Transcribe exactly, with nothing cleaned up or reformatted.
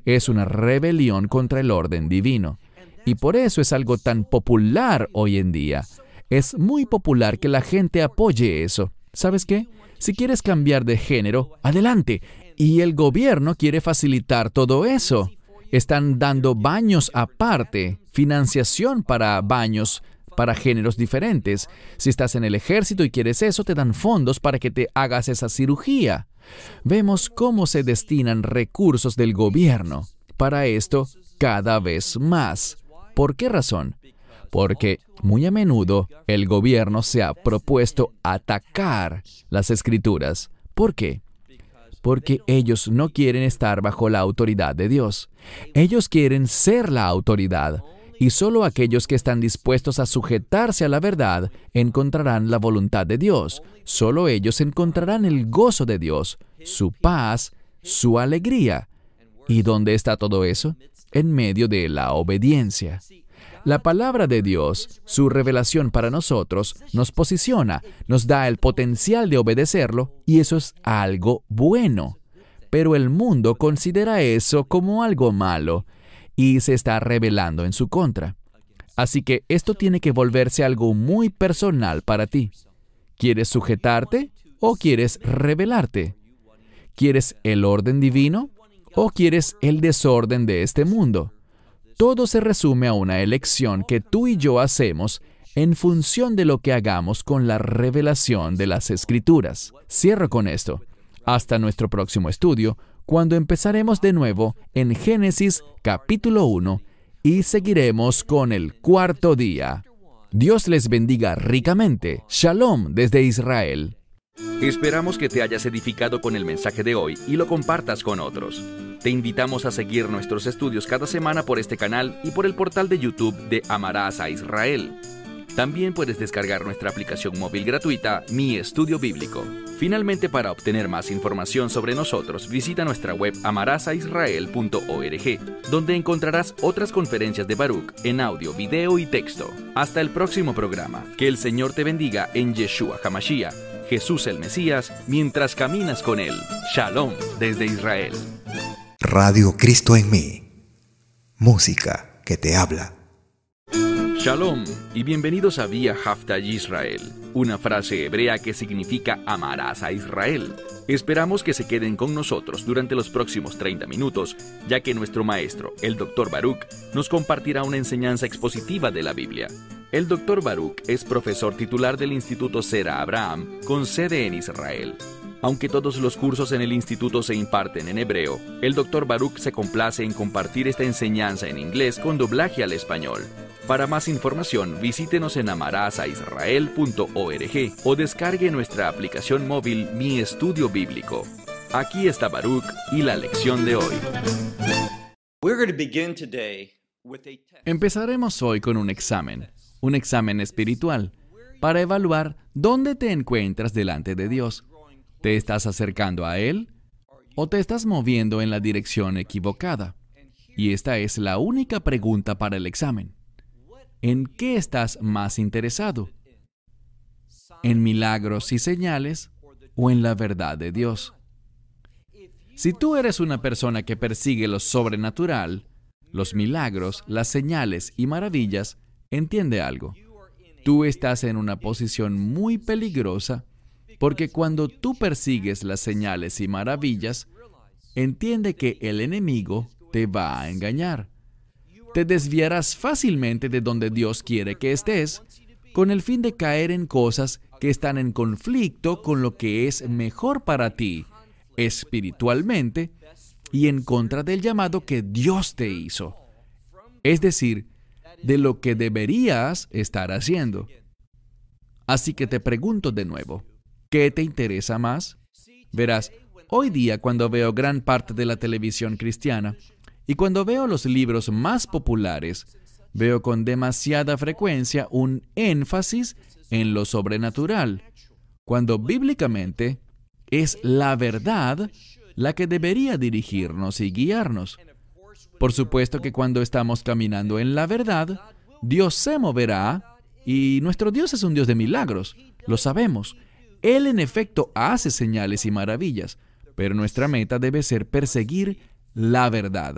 Es una rebelión contra el orden divino. Y por eso es algo tan popular hoy en día. Es muy popular que la gente apoye eso. ¿Sabes qué? Si quieres cambiar de género, adelante. Y el gobierno quiere facilitar todo eso. Están dando baños aparte, financiación para baños para géneros diferentes. Si estás en el ejército y quieres eso, te dan fondos para que te hagas esa cirugía. Vemos cómo se destinan recursos del gobierno para esto cada vez más. ¿Por qué razón? Porque muy a menudo el gobierno se ha propuesto atacar las Escrituras. ¿Por qué? Porque ellos no quieren estar bajo la autoridad de Dios. Ellos quieren ser la autoridad. Y solo aquellos que están dispuestos a sujetarse a la verdad encontrarán la voluntad de Dios. Solo ellos encontrarán el gozo de Dios, su paz, su alegría. ¿Y dónde está todo eso? En medio de la obediencia. La palabra de Dios, su revelación para nosotros, nos posiciona, nos da el potencial de obedecerlo, y eso es algo bueno. Pero el mundo considera eso como algo malo, y se está rebelando en su contra. Así que esto tiene que volverse algo muy personal para ti. ¿Quieres sujetarte o quieres rebelarte? ¿Quieres el orden divino o quieres el desorden de este mundo? Todo se resume a una elección que tú y yo hacemos en función de lo que hagamos con la revelación de las Escrituras. Cierro con esto. Hasta nuestro próximo estudio, cuando empezaremos de nuevo en Génesis capítulo uno y seguiremos con el cuarto día. Dios les bendiga ricamente. Shalom desde Israel. Esperamos que te hayas edificado con el mensaje de hoy y lo compartas con otros. Te invitamos a seguir nuestros estudios cada semana por este canal y por el portal de YouTube de Amarás a Israel. También puedes descargar nuestra aplicación móvil gratuita, Mi Estudio Bíblico. Finalmente, para obtener más información sobre nosotros, visita nuestra web amarás a israel punto org, donde encontrarás otras conferencias de Baruch en audio, video y texto. Hasta el próximo programa. Que el Señor te bendiga en Yeshua HaMashiach, Jesús el Mesías, mientras caminas con Él. Shalom desde Israel. Radio Cristo en mí. Música que te habla. Shalom y bienvenidos a Vía Haftaj Israel, una frase hebrea que significa amarás a Israel. Esperamos que se queden con nosotros durante los próximos treinta minutos, ya que nuestro maestro, el doctor Baruch, nos compartirá una enseñanza expositiva de la Biblia. El doctor Baruch es profesor titular del Instituto Sera Abraham, con sede en Israel. Aunque todos los cursos en el instituto se imparten en hebreo, el doctor Baruch se complace en compartir esta enseñanza en inglés con doblaje al español. Para más información, visítenos en amarás a israel punto org o descargue nuestra aplicación móvil Mi Estudio Bíblico. Aquí está Baruch y la lección de hoy. Empezaremos hoy con un examen, un examen espiritual, para evaluar dónde te encuentras delante de Dios. ¿Te estás acercando a Él o te estás moviendo en la dirección equivocada? Y esta es la única pregunta para el examen. ¿En qué estás más interesado? ¿En milagros y señales o en la verdad de Dios? Si tú eres una persona que persigue lo sobrenatural, los milagros, las señales y maravillas, entiende algo. Tú estás en una posición muy peligrosa porque cuando tú persigues las señales y maravillas, entiende que el enemigo te va a engañar. Te desviarás fácilmente de donde Dios quiere que estés, con el fin de caer en cosas que están en conflicto con lo que es mejor para ti, espiritualmente, y en contra del llamado que Dios te hizo. Es decir, de lo que deberías estar haciendo. Así que te pregunto de nuevo, ¿qué te interesa más? Verás, hoy día cuando veo gran parte de la televisión cristiana, y cuando veo los libros más populares, veo con demasiada frecuencia un énfasis en lo sobrenatural, cuando bíblicamente es la verdad la que debería dirigirnos y guiarnos. Por supuesto que cuando estamos caminando en la verdad, Dios se moverá, y nuestro Dios es un Dios de milagros, lo sabemos. Él en efecto hace señales y maravillas, pero nuestra meta debe ser perseguir la verdad.